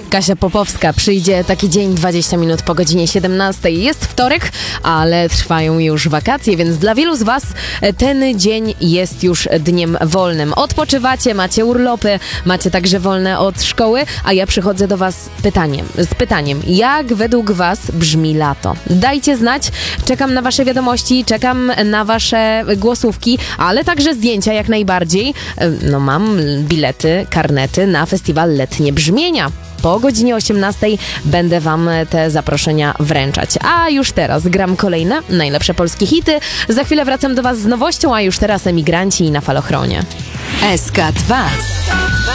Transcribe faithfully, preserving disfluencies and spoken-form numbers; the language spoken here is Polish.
Kasia Popowska przyjdzie taki dzień dwadzieścia minut po godzinie siedemnastej. Jest wtorek, ale trwają już wakacje, więc dla wielu z Was ten dzień jest już dniem wolnym. Odpoczywacie, macie urlopy, macie także wolne od szkoły, a ja przychodzę do Was pytaniem, z pytaniem, jak według Was brzmi lato? Dajcie znać, czekam na Wasze wiadomości, czekam na Wasze głosówki, ale także zdjęcia jak najbardziej. No mam bilety, karnety na festiwal Letnie Brzmienia. Po godzinie osiemnastej będę Wam te zaproszenia wręczać. A już teraz gram kolejne najlepsze polskie hity. Za chwilę wracam do Was z nowością, a już teraz Emigranci na Falochronie. S K dwa.